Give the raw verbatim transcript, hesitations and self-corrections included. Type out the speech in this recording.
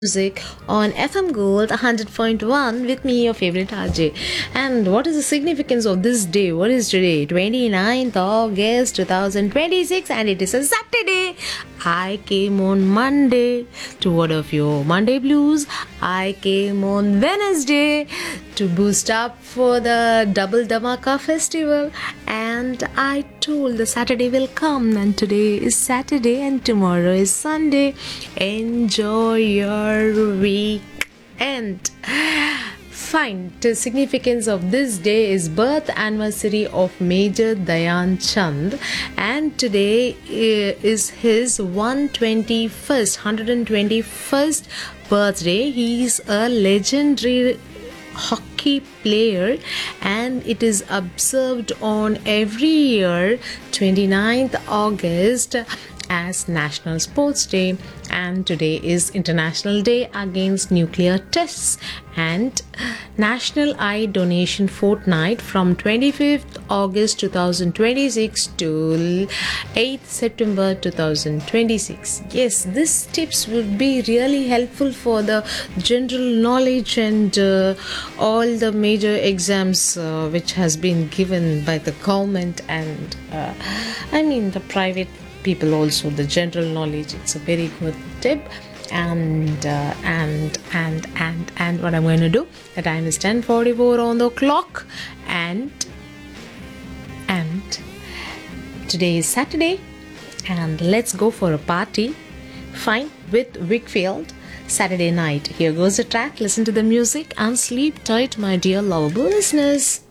Music on F M Gold one hundred point one with me, your favorite R J. And what is the significance of this day? What is today? twenty-ninth August twenty twenty-six, and it is a Saturday. I came on Monday to ward off your Monday blues. I came on Wednesday to boost up for the Double Dhamaka festival, and I told the Saturday will come, and today is Saturday and tomorrow is Sunday. Enjoy your weekend. Fine. The significance of this day is birth anniversary of Major Dhyan Chand, and today is his one hundred twenty-first, one hundred twenty-first birthday. He is a legendary hockey player, and it is observed on every year twenty-ninth August as National Sports Day. And today is International Day Against Nuclear Tests and National Eye Donation Fortnight from twenty-fifth August twenty twenty-six to eighth September twenty twenty-six. Yes, these tips would be really helpful for the general knowledge and uh, all the major exams uh, which has been given by the government and uh, I mean the private people also. The general knowledge, it's a very good tip. And uh, and and and and what I'm going to do, the time is ten forty-four on the clock, and and today is Saturday, and let's go for a party. Fine, with Wickfield, Saturday night. Here goes the track. Listen to the music and sleep tight, my dear lovable listeners.